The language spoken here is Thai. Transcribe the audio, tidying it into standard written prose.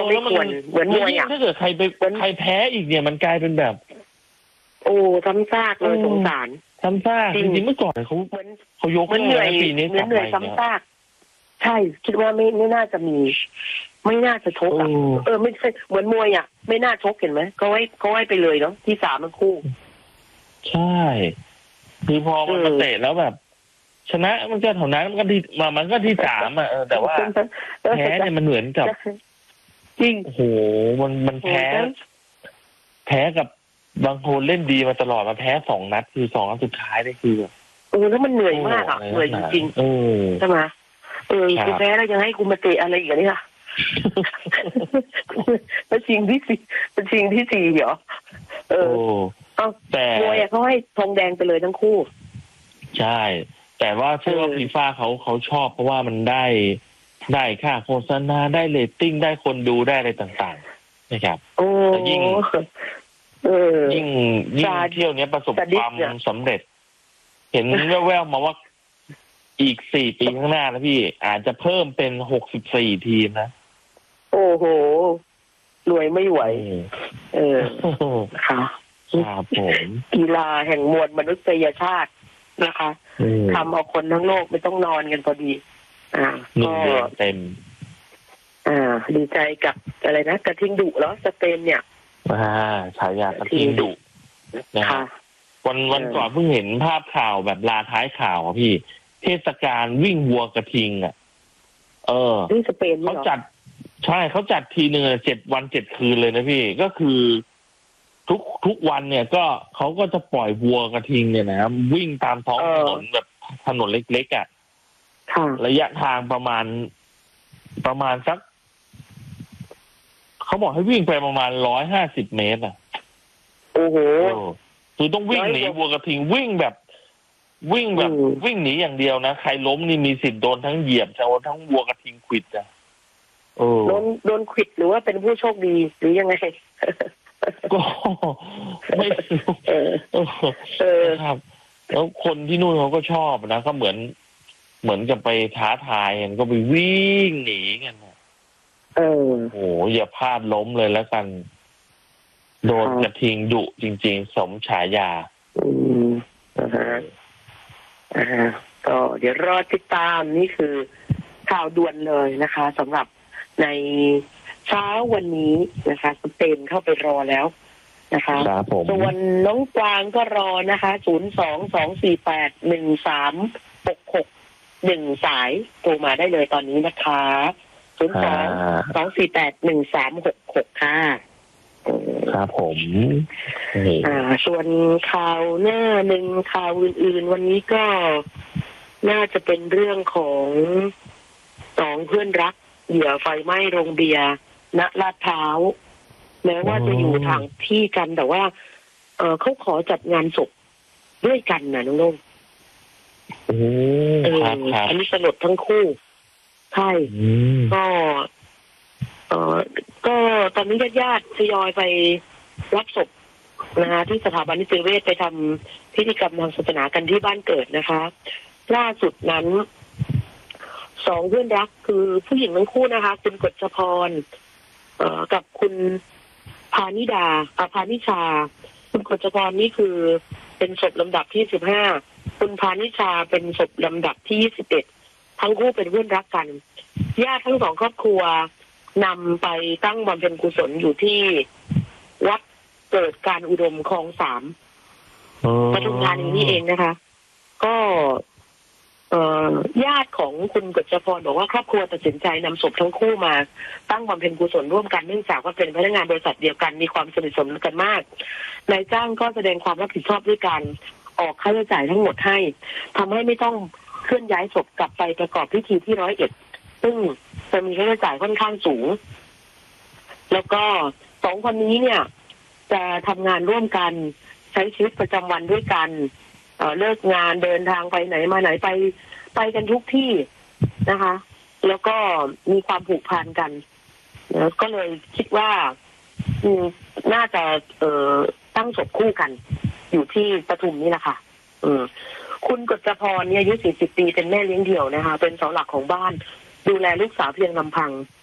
ไม่ควรเหมือนมวยอ่ะถ้าเกิดใครแพ้อีกเนี่ยมันกลายเป็นแบบโอ้ซ้ำซากเลยสงสารซ้ำซากจริงๆเมื่อก่อนเขายกเหนื่อยปีนี้กลับมาซ้ำซากใช่คิดว่าไม่น่าจะมีไม่น่าจะชกอ่ะไม่ใช่เหมือนมวยอ่ะไม่น่าชกเห็นไหมเขาให้ไปเลยเนาะที่3มันคู่ใช่คือพอมันมาเตะแล้วแบบชนะมันก็เท่านั้นมันก็ที่3อ่ะแต่ว่าแพ้เนี่ยมันเหมือนกับจริงโอ้โหมันแพ้กับบางคนเล่นดีมาตลอดมาแพ้2 นัดคือ2 นัดสุดท้ายนี่คือแล้วมันเหนื่อยมากอ่ะเหนื่อยจริงๆใช่ไหมกูแพ้แล้วยังให้กูมาเตะอะไรอีกเนี่ยมันชิงที่4เหรอแต่มวยเขาให้ธงแดงไปเลยทั้งคู่ใช่แต่ว่าเชื่อว่าฟีฟ่าเขาชอบเพราะว่ามันได้ค่าโฆษณาได้เรตติ้งได้คนดูได้อะไรต่างๆนะครับแต่ยิ่งเที่ยวนี้ประสบความสำเร็จเห็นแว่วๆมาว่าอีก4 ปีข้างหน้านะพี่อาจจะเพิ่มเป็น64 ทีมนะโอ้โหรวยไม่ไหวค่ะครับผมกีฬาแห่งมวลมนุษยชาตินะคะทำเอาคนทั้งโลกไม่ต้องนอนกันพอดีก็เต็มดีใจกับอะไรนะกระทิงดุแล้วสเปนเนี่ยฉายากระทิงดุนะวันก่อนเพิ่งเห็นภาพข่าวแบบลาท้ายข่าวพี่เทศกาลวิ่งวัวกระทิงที่สเปนเขาจัดทีนึง7 วัน 7 คืนเลยนะพี่ก็คือทุกวันเนี่ยก็เขาก็จะปล่อยวัวกระทิงเนี่ยนะวิ่งตามท้องถนนแบบถนนเล็กๆระยะทางประมาณสักเขาบอกให้วิ่งไปประมาณ150 เมตรโอ้โหคือต้องวิ่งหนีวัวกระทิงวิ่งหนีอย่างเดียวนะใครล้มนี่มีสิทธิ์โดนทั้งเหยียบทั้งวัวกระทิงขวิดโดนขวิดหรือว่าเป็นผู้โชคดีหรือยังไงก็ไม่ครับแล้วคนที่นู่นเขาก็ชอบนะก็เหมือนกับไปท้าทายกันก็ไปวิ่งหนีกันโอ้โหอย่าพลาดล้มเลยแล้วกันโดนกระทิงดุจริงๆสมฉายาก็เดี๋ยวรอติดตามนี่คือข่าวด่วนเลยนะคะสำหรับในเช้าวันนี้นะคะสเปนเข้าไปรอแล้วนะคะส่วนน้องกวางก็รอนะคะ022481366 1 สายโทรมาได้เลยตอนนี้นะคะ022481366ค่ะครับผมส่วนข่าวหน้าหนึ่งข่าวอื่นๆวันนี้ก็น่าจะเป็นเรื่องของ2 เพื่อนรักเหยื่อไฟไหม้โรงเบียร์ณลาดพร้าวแม้ว่าจะอยู่ทางที่กันแต่ว่าเขาขอจัดงานศพด้วยกันนะน้องโน้งอันนี้สลดทั้งคู่ใช่ก็ตอนนี้ญาติทยอยไปรับศพนะคะที่สถาบันนิติเวชไปทำพิธีกรรมทางศาสนากันที่บ้านเกิดนะคะล่าสุดนั้น2 เพื่อนรักคือผู้หญิงทั้งคู่นะคะคุณกฤษพรกับคุณพานิชาคุณกฤษพรนี่คือเป็นศพลำดับที่15คุณพานิชาเป็นศพลำดับที่21ทั้งคู่เป็นเพื่อนรักกันญาติทั้ง2 ครอบครัวนำไปตั้งบำเพ็ญกุศลอยู่ที่วัดเกิดการอุดมคลอง3ปทุมธานีนี่เองนะคะก็ญาติของคุณกฤษพรบอกว่าครอบครัวตัดสินใจนำศพทั้งคู่มาตั้งบำเพ็ญกุศลร่วมกันเนื่องจากว่าเป็นพนักงานบริษัทเดียวกันมีความสนิทสนมกันมากนายจ้างก็แสดงความรับผิดชอบด้วยการออกค่าใช้จ่ายทั้งหมดให้ทำให้ไม่ต้องเคลื่อนย้ายศพกลับไปประกอบพิธีที่101ซึ่งจะมีค่าใช้จ่ายค่อนข้างสูงแล้วก็2 คนนี้เนี่ยจะทำงานร่วมกันใช้ชีวิตประจำวันด้วยกันเลิกงานเดินทางไปไหนมาไหนไปกันทุกที่นะคะ แล้วก็มีความผูกพันกันก็เลยคิดว่าน่าจะตั้งศพคู่กันอยู่ที่ปทุมนี่แหละค่ะคุณกฤษพรเนี่ยอายุ40 ปีเป็นแม่เลี้ยงเดี่ยวนะคะเป็นเสาหลักของบ้านดูแลลูกสาวเพียงลำพัง